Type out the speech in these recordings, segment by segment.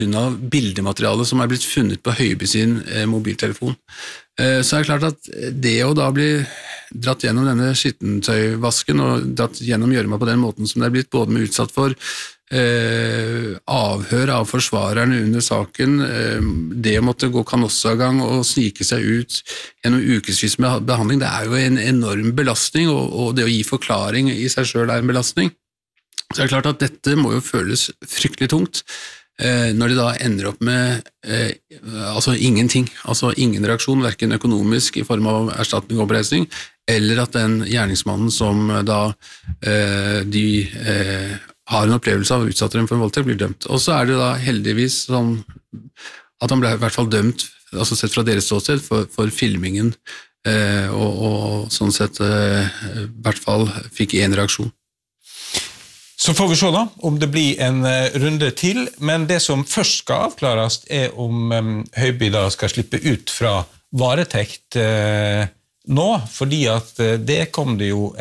av bildematerialet som blitt funnet på Høiby sin mobiltelefon. Så det klart at det å da bli dratt gjennom denne skittentøyvasken og dratt gjennom gjørma på den måten som det blitt, både med utsatt for avhør av forsvarerne under saken, det å måtte gå kanossagang og snike seg ut gjennom ukesvis med behandling, det jo en enorm belastning, og det å gi forklaring i seg selv en belastning. Så det klart at dette må jo føles fryktelig tungt, når de da ender opp med altså ingenting, altså ingen reaksjon, hverken økonomisk i form av erstatning og oppreisning, eller at den gjerningsmannen som da de har en opplevelse av utsatt dem for en voldtekt, blir dømt. Og så det da heldigvis sånn at han ble i hvert fall dømt, altså sett fra deres ståsted, for filmingen, og sånn sett i hvert fall fikk en reaksjon. Så får vi se da, om det blir en runde til, men det som først skal avklares om Høiby da skal slippe ut fra varetekt nå, fordi at det kom det jo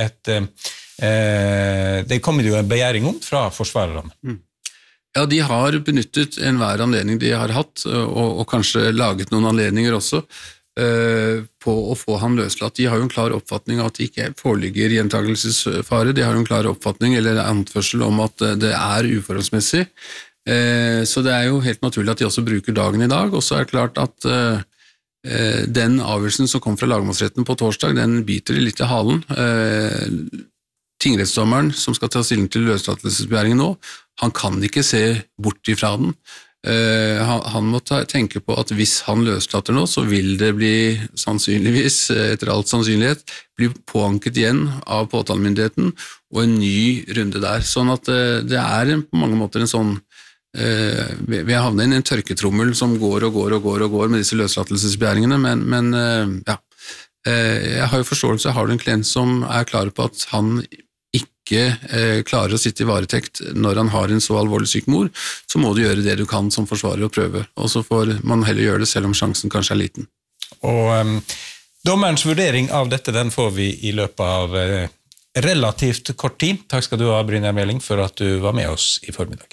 en begjæring om fra forsvarerne. Ja, de har benyttet enhver anledning de har hatt, og kanskje laget noen anledninger også, på å få han løslatt. De har jo en klar oppfatning av at det ikke foreligger gjentagelsesfare, de har jo en klar oppfatning eller anførsel om at det uforholdsmessig, så det jo helt naturlig at de også bruker dagen i dag, og så det klart at den avgjørelsen som kom fra lagmannsretten på torsdag, den biter de litt i halen. Tingrettsdommeren som skal ta stilling til løslatelsesbegjæringen nå, han kan ikke se bort ifra den. Han må tenke på at hvis han løslater nå, så vil det bli sannsynligvis, etter alt sannsynlighet, bli påanket igjen av påtalemyndigheten og en ny runde der. Sånn at det på mange måter en sånn vi har havnet inn i en tørketrommel som går med disse løslatelsesbegjæringene, men ja, jeg har jo forståelse, har du en klient som klar på at han ikke klarer å sitte i varetekt når han har en så alvorlig syk mor, så må du gjøre det du kan som forsvarer og prøve, og så får man heller gjøre det selv om sjansen kanskje liten. Og dommerens vurdering av dette, den får vi i løpet av relativt kort tid. Takk skal du ha, Brynjar Meling, for at du var med oss i formiddag.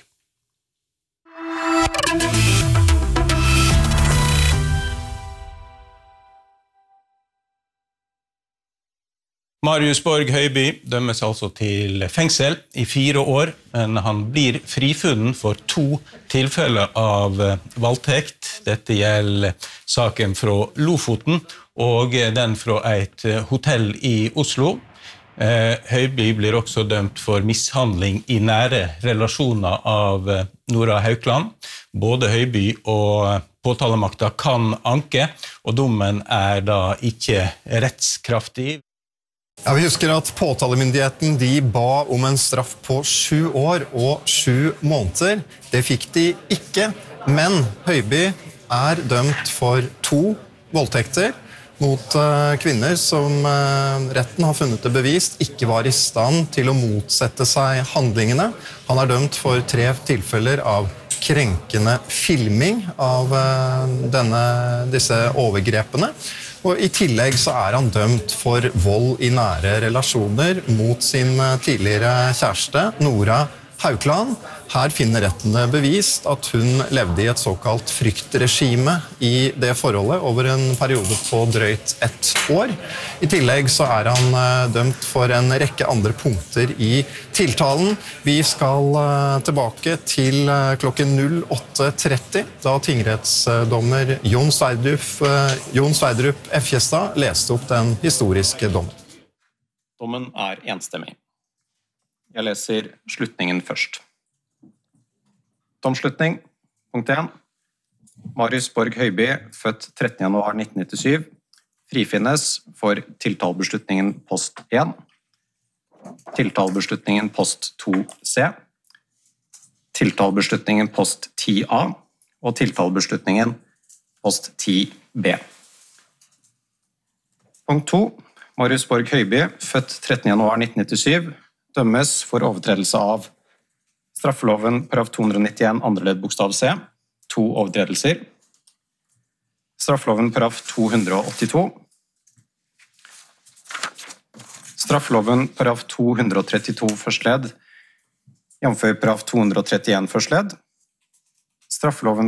Marius Borg Høiby dømmes altså til fengsel i 4 år, men han blir frifunnen for 2 tilfeller av voldtekt. Dette gjelder saken fra Lofoten og den fra et hotell i Oslo. Høiby blir også dømt for mishandling i nære relasjoner av Nora Haukland. Både Høiby og påtalemakta kan anke, og dommen da ikke rettskraftig. Ja, vi husker at påtalemyndigheten de ba om en straff på 7 år og 7 måneder. Det fikk de ikke, men Høiby dømt for 2 voldtekter mot kvinner som retten har funnet det bevist ikke var i stand til å motsette seg handlingene. Han dømt for 3 tilfeller av krenkende filming av disse overgrepene. Og i tillegg så han dømt for vold i nære relasjoner mot sin tidligere kjæreste, Nora Haukland. Her finner retten det bevist at hun levde i et såkalt fryktregime i det forholdet over en periode på drøyt 1 år. I tillegg så han dømt for en rekke andre punkter i tiltalen. Vi skal tilbake til klokken 08:30, da tingrettsdommer Jon Sverdrup Efjestad leste opp den historiske dommen. Dommen enstemmig. Jeg leser slutningen først. Domslutning, punkt 1. Marius Borg Høiby, født 13. januar 1997, frifinnes for tiltalebeslutningen post 1, tiltalebeslutningen post 2C, tiltalebeslutningen post 10A og tiltalebeslutningen post 10B. Punkt 2. Marius Borg Høiby, født 13. januar 1997, dømmes for overtredelse av straffeloven paragraf 291 andre ledd bokstav C, 2 overtredelser. Straffeloven paragraf 282. Straffeloven paragraf 232 første ledd, jf. paragraf 231 første ledd. Straffeloven